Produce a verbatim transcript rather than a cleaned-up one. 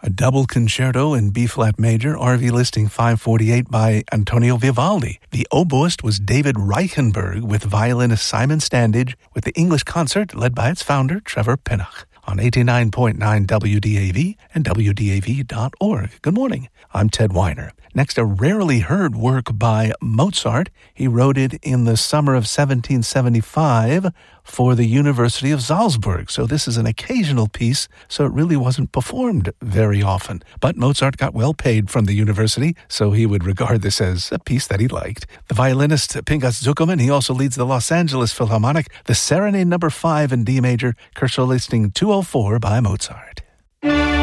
A double concerto in B-flat major, R V listing five forty-eight by Antonio Vivaldi. The oboist was David Reichenberg with violinist Simon Standage, with the English concert led by its founder, Trevor Pinnock, on eighty-nine point nine W D A V and W D A V dot org. Good morning. I'm Ted Weiner. Next, a rarely heard work by Mozart. He wrote it in the summer of seventeen seventy-five for the University of Salzburg. So this is an occasional piece, so it really wasn't performed very often. But Mozart got well paid from the university, so he would regard this as a piece that he liked. The violinist Pinchas Zuckerman, he also leads the Los Angeles Philharmonic, the Serenade number five in D major, Kershaw listing two oh four by Mozart.